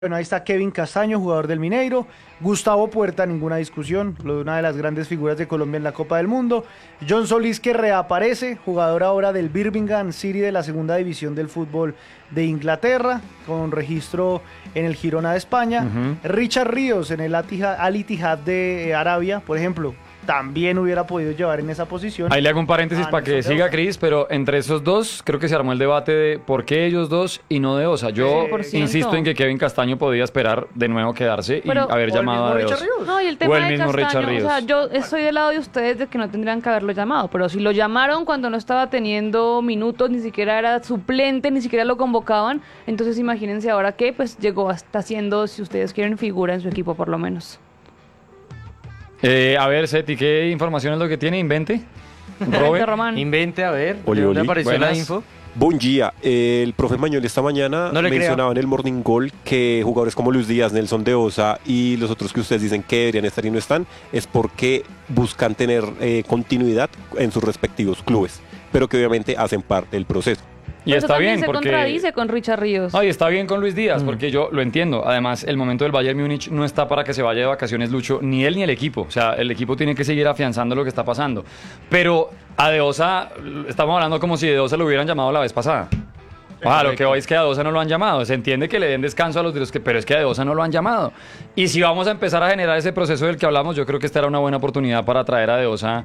Bueno, ahí está Kevin Castaño, jugador del Mineiro. Gustavo Puerta, ninguna discusión, una de las grandes figuras de Colombia en la Copa del Mundo. John Solís, que reaparece, jugador ahora del Birmingham City de la segunda división del fútbol de Inglaterra, con registro en el Girona de España. Richard Ríos en el Al Ittihad de Arabia, por ejemplo, también hubiera podido llevar en esa posición. Ahí le hago un paréntesis para que siga Cris, pero entre esos dos creo que se armó el debate de por qué ellos dos y no de Osa. Yo insisto en que Kevin Castaño podía esperar de nuevo quedarse y haber llamado a de Osa. No, y el tema de Castaño, o sea, yo estoy del lado de ustedes de que no tendrían que haberlo llamado, pero si lo llamaron cuando no estaba teniendo minutos, ni siquiera era suplente, ni siquiera lo convocaban, entonces imagínense ahora que pues llegó hasta siendo, si ustedes quieren, figura en su equipo por lo menos. A ver, Seti, ¿qué información es lo que tiene? ¿Invente? Román. Invente, a ver. Oli. apareció Buenas. la info? Buen día. El profe Mañol esta mañana No le mencionaba en el Morning Call que jugadores como Luis Díaz, Nelson de Osa y los otros que ustedes dicen que deberían estar y no están, es porque buscan tener continuidad en sus respectivos clubes, pero que obviamente hacen parte del proceso. Y está bien, se porque... contradice con Richard Ríos. Ay, está bien con Luis Díaz, porque yo lo entiendo. Además, el momento del Bayern Múnich no está para que se vaya de vacaciones Lucho, ni él ni el equipo. O sea, el equipo tiene que seguir afianzando lo que está pasando. Pero a De Osa, estamos hablando como si De Osa lo hubieran llamado la vez pasada. Lo que hoy es que a De Osa no lo han llamado. Se entiende que le den descanso a los de los que, pero es que a De Osa no lo han llamado. Y si vamos a empezar a generar ese proceso del que hablamos, yo creo que esta era una buena oportunidad para traer a De Osa.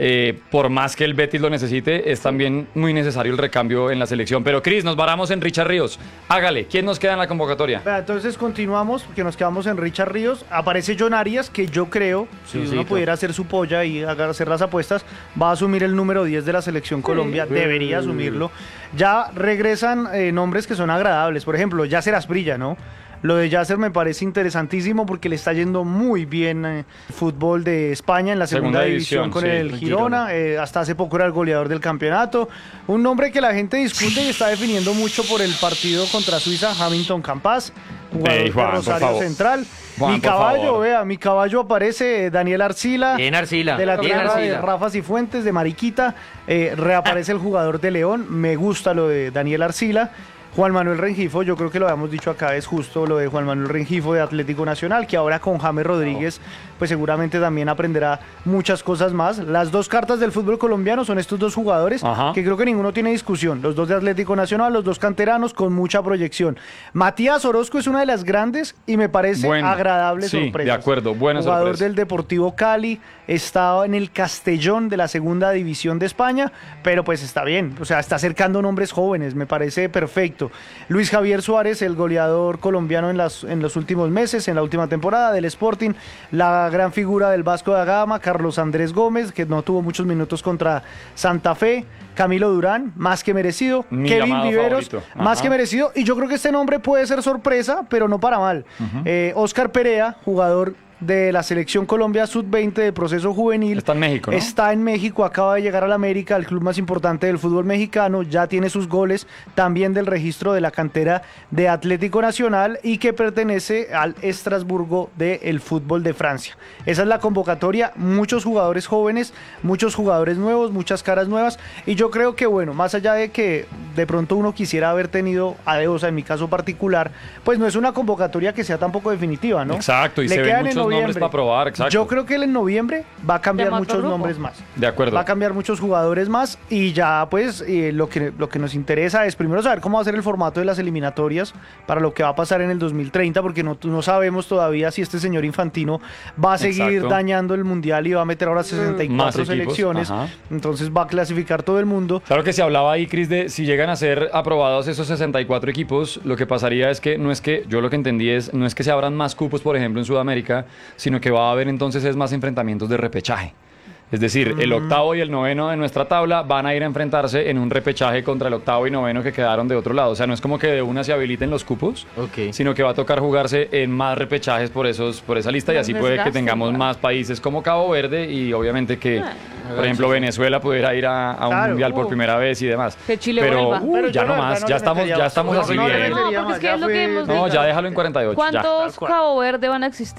Por más que el Betis lo necesite, es también muy necesario el recambio en la selección. Pero Cris, nos varamos en Richard Ríos. Hágale, ¿quién nos queda en la convocatoria? Entonces continuamos, porque nos quedamos en Richard Ríos. Aparece John Arias, que yo creo, si uno pudiera hacer su polla y hacer las apuestas, va a asumir el número 10 de la selección Colombia, debería asumirlo. Ya regresan nombres que son agradables, por ejemplo, Yasser Asprilla, ¿no? Lo de Yasser me parece interesantísimo porque le está yendo muy bien el fútbol de España en la segunda división con el Girona. Hasta hace poco era el goleador del campeonato. Un nombre que la gente discute y está definiendo mucho por el partido contra Suiza, Hamilton Campas, jugador de Rosario Central. Juan, mi caballo, mi caballo aparece, Daniel Arcila. Bien, Arcila. De la Bien, tierra de Arcila. Rafa Cifuentes, de Mariquita. Reaparece el jugador de León. Me gusta lo de Daniel Arcila. Juan Manuel Rengifo, yo creo que lo habíamos dicho acá, es justo lo de Juan Manuel Rengifo de Atlético Nacional, que ahora con James Rodríguez, pues seguramente también aprenderá muchas cosas más. Las dos cartas del fútbol colombiano son estos dos jugadores, que creo que ninguno tiene discusión. Los dos de Atlético Nacional, los dos canteranos con mucha proyección. Matías Orozco es una de las grandes y me parece agradable sorpresa. De acuerdo, buena jugador sorpresa. del Deportivo Cali, está en el Castellón de la segunda división de España, pero pues está bien, o sea, está acercando nombres jóvenes, me parece perfecto. Luis Javier Suárez, el goleador colombiano en los últimos meses, en la última temporada del Sporting, la gran figura del Vasco da Gama, Carlos Andrés Gómez, que no tuvo muchos minutos contra Santa Fe, Camilo Durán, más que merecido, Kevin Viveros, más que merecido, y yo creo que este nombre puede ser sorpresa, pero no para mal. Oscar Perea, jugador de la selección Colombia sub-20 de proceso juvenil. Está en México, ¿no? Está en México, acaba de llegar al América, el club más importante del fútbol mexicano, ya tiene sus goles también del registro de la cantera de Atlético Nacional y que pertenece al Estrasburgo del fútbol de Francia. Esa es la convocatoria, muchos jugadores jóvenes, muchos jugadores nuevos, muchas caras nuevas, y yo creo que bueno, más allá de que de pronto uno quisiera haber tenido a De Osa en mi caso particular, pues no es una convocatoria que sea tampoco definitiva, ¿no? Exacto, y se ven muchos nombres para probar, exacto. Yo creo que en noviembre va a cambiar muchos nombres más. De acuerdo. Va a cambiar muchos jugadores más y ya pues lo que nos interesa es primero saber cómo va a ser el formato de las eliminatorias para lo que va a pasar en el 2030, porque no sabemos todavía si este señor Infantino va a seguir dañando el Mundial y va a meter ahora 64 selecciones. Entonces va a clasificar todo el mundo. Claro que se hablaba ahí, Cris, de si llegan a ser aprobados esos 64 equipos, lo que pasaría es que yo lo que entendí no es que se abran más cupos, por ejemplo, en Sudamérica, sino que va a haber entonces más enfrentamientos de repechaje. Es decir, el octavo y el noveno de nuestra tabla van a ir a enfrentarse en un repechaje contra el octavo y noveno que quedaron de otro lado. O sea, no es como que de una se habiliten los cupos, sino que va a tocar jugarse en más repechajes por esa lista y así puede que tengamos más países como Cabo Verde y obviamente que, por ejemplo, Venezuela pudiera ir a un mundial por primera vez y demás. Que Chile pero vuelva. ya no más, ya estamos así bien. No, porque es que es lo que hemos dicho. No, ya déjalo en 48. ¿Cuántos Cabo Verde van a existir?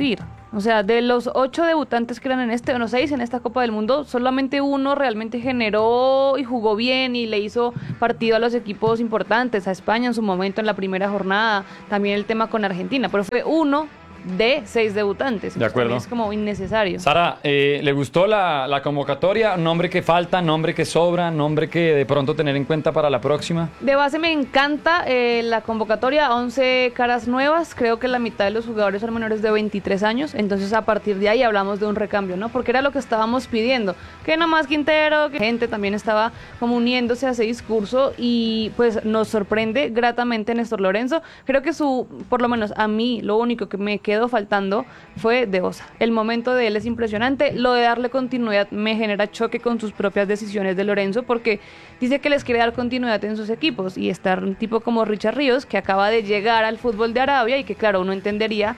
O sea, de los 8 debutantes que eran o 6 en esta Copa del Mundo, solamente uno realmente generó y jugó bien y le hizo partido a los equipos importantes, a España en su momento en la primera jornada, también el tema con Argentina, pero fue uno de 6 debutantes. De acuerdo. Es como innecesario. Sara, ¿le gustó la convocatoria? ¿Nombre que falta, nombre que sobra, nombre que de pronto tener en cuenta para la próxima? De base me encanta la convocatoria, 11 caras nuevas, creo que la mitad de los jugadores son menores de 23 años, entonces a partir de ahí hablamos de un recambio, ¿no? Porque era lo que estábamos pidiendo, que no más Quintero, que gente también estaba como uniéndose a ese discurso y pues nos sorprende gratamente Néstor Lorenzo. Creo que por lo menos a mí, lo único que me quedó faltando fue De Osa. El momento de él es impresionante, lo de darle continuidad me genera choque con sus propias decisiones de Lorenzo, porque dice que les quiere dar continuidad en sus equipos y estar un tipo como Richard Ríos, que acaba de llegar al fútbol de Arabia y que claro, uno entendería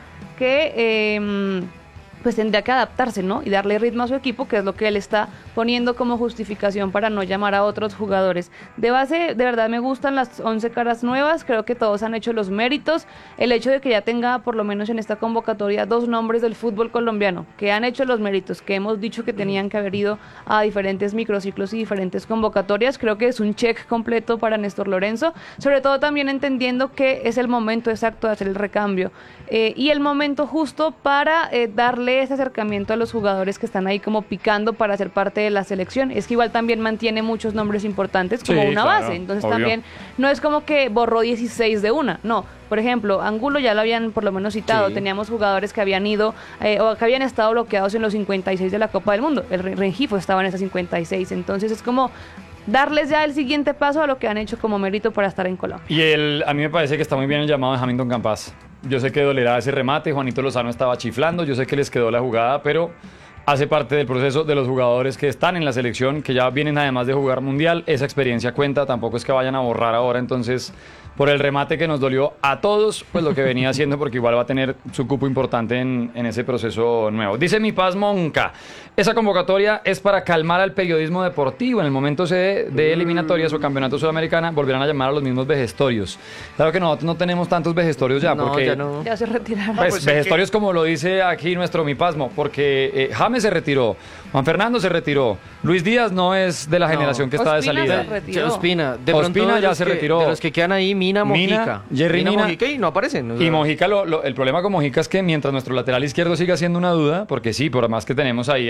que pues tendría que adaptarse, ¿no? Y darle ritmo a su equipo, que es lo que él está poniendo como justificación para no llamar a otros jugadores. De base, de verdad me gustan las 11 caras nuevas, creo que todos han hecho los méritos. El hecho de que ya tenga, por lo menos en esta convocatoria, 2 nombres del fútbol colombiano, que han hecho los méritos, que hemos dicho que tenían que haber ido a diferentes microciclos y diferentes convocatorias, creo que es un check completo para Néstor Lorenzo, sobre todo también entendiendo que es el momento exacto de hacer el recambio y el momento justo para darle ese acercamiento a los jugadores que están ahí como picando para ser parte de la selección. Es que igual también mantiene muchos nombres importantes como una base, entonces obvio. También no es como que borró 16 de una, no. Por ejemplo, Angulo ya lo habían por lo menos citado, teníamos jugadores que habían ido o que habían estado bloqueados en los 56 de la Copa del Mundo, el Rengifo estaba en esas 56, entonces es como darles ya el siguiente paso a lo que han hecho como mérito para estar en Colombia. Y a mí me parece que está muy bien el llamado de Hamilton Campas. Yo sé que dolerá ese remate, Juanito Lozano estaba chiflando, yo sé que les quedó la jugada, pero hace parte del proceso de los jugadores que están en la selección, que ya vienen además de jugar mundial, esa experiencia cuenta, tampoco es que vayan a borrar ahora, entonces por el remate que nos dolió a todos, pues lo que venía haciendo, porque igual va a tener su cupo importante en ese proceso nuevo. Dice Mi Paz Monca, esa convocatoria es para calmar al periodismo deportivo. En el momento de eliminatorias o campeonato sudamericana volverán a llamar a los mismos vejestorios. Claro que nosotros no tenemos tantos vejestorios ya, porque ya no. Ya se retiraron. Pues vejestorios como lo dice aquí nuestro Mi Pasmo, porque James se retiró, Juan Fernando se retiró, Luis Díaz no es de la generación que está de salida. Ospina Ya se retiró. De los que quedan ahí, Mina, Mojica. Jerry Mina, Mojica y no aparecen. O sea. Y Mojica, el problema con Mojica es que mientras nuestro lateral izquierdo siga siendo una duda, porque sí, por más que tenemos ahí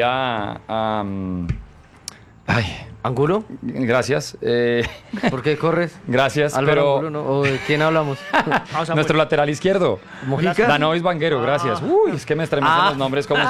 ¿Angulo? Gracias. ¿Por qué corres? Gracias, Álvaro pero... Angulo, ¿no? ¿O de quién hablamos? Nuestro lateral izquierdo. ¿Mojica? Danovis Vanguero, gracias. Uy, es que me estremecen los nombres, ¿cómo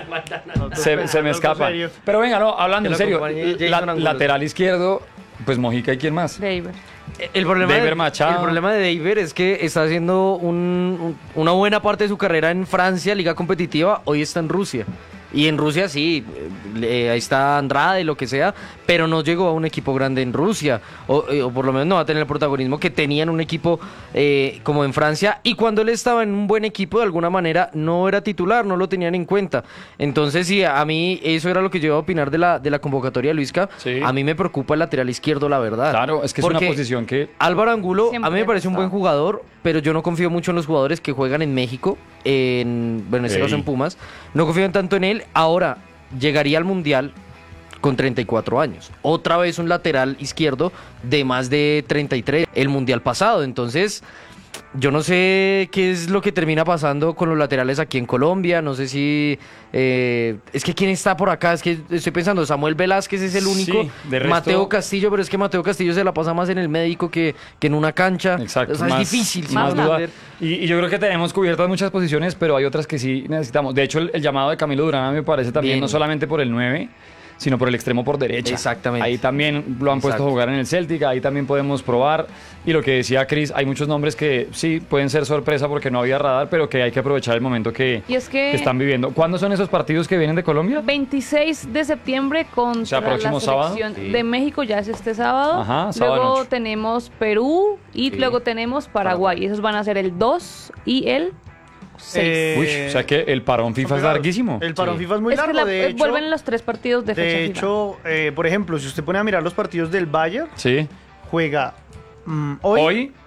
se me escapa? Pero venga, no, hablando en serio, lateral izquierdo, pues Mojica y quién más. David. El problema de David es que está haciendo una buena parte de su carrera en Francia, liga competitiva, hoy está en Rusia. Y en Rusia sí, ahí está Andrade, lo que sea, pero no llegó a un equipo grande en Rusia, o por lo menos no va a tener el protagonismo que tenía en un equipo como en Francia, y cuando él estaba en un buen equipo, de alguna manera, no era titular, no lo tenían en cuenta. Entonces sí, a mí eso era lo que yo iba a opinar de la convocatoria de Luisca. Sí. A mí me preocupa el lateral izquierdo, la verdad. Claro, es que es una posición que... Álvaro Angulo, Siempre a mí me parece un buen está. jugador, pero yo no confío mucho en los jugadores que juegan en México, en este caso en Pumas. No confío tanto en él. Ahora, llegaría al Mundial con 34 años. Otra vez un lateral izquierdo de más de 33, el Mundial pasado. Entonces, yo no sé qué es lo que termina pasando con los laterales aquí en Colombia. No sé si... es que ¿quién está por acá? Es que estoy pensando, Samuel Velázquez es el único. Sí, de resto... Mateo Castillo, pero es que Mateo Castillo se la pasa más en el médico que en una cancha. Exacto. O sea, más, es difícil. Más sin duda. entender. Y yo creo que tenemos cubiertas muchas posiciones, pero hay otras que sí necesitamos. De hecho, el llamado de Camilo Durán a mí me parece también, Bien. no solamente por el 9, sino por el extremo por derecha. Exactamente. Ahí también lo han puesto a jugar en el Celtic, ahí también podemos probar. Y lo que decía Cris, hay muchos nombres que sí pueden ser sorpresa porque no había radar, pero que hay que aprovechar el momento que están viviendo. ¿Cuándo son esos partidos que vienen de Colombia? 26 de septiembre contra la próximo selección sábado. de México, ya es este sábado. Ajá, sábado luego noche. tenemos Perú y luego tenemos Paraguay. Esos van a ser el 2 y el 6. Uy, o sea que el parón FIFA es larguísimo. El parón FIFA es muy Es que largo, de hecho. vuelven los 3 partidos de fecha De FIFA. hecho, por ejemplo, si usted pone a mirar los partidos del Bayern, Sí. juega Hoy,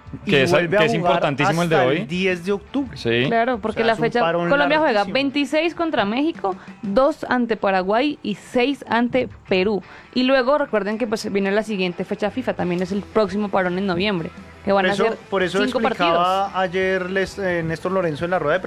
y vuelve a es jugar importantísimo hasta el de hoy. el 10 de octubre. Sí. Claro, porque O sea, la es un fecha parón Colombia juega larguísimo. 26 contra México, 2 ante Paraguay y 6 ante Perú. Y luego recuerden que pues viene la siguiente fecha FIFA, también es el próximo parón en noviembre, que van a ser Por eso 5 partidos. explicaba ayer Néstor Lorenzo en la rueda de